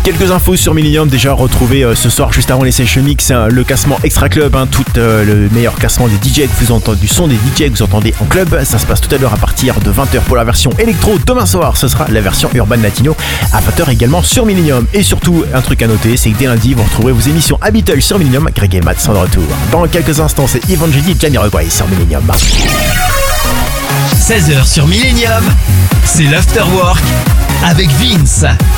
Quelques infos sur Millennium, déjà retrouvé ce soir juste avant les Session Mix, le classement Extra Club, tout le meilleur classement des DJ que vous entendez, du son des DJ que vous entendez en club. Ça se passe tout à l'heure à partir de 20h pour la version électro. Demain soir, ce sera la version Urban Latino à 20h également sur Millennium. Et surtout, un truc à noter, c'est que dès lundi, vous retrouverez vos émissions habituelles sur Millennium. Greg et Matt sont de retour. Dans quelques instants, c'est Evangeli Jamiroquai sur Millennium. 16h sur Millennium, c'est l'Afterwork avec Vince.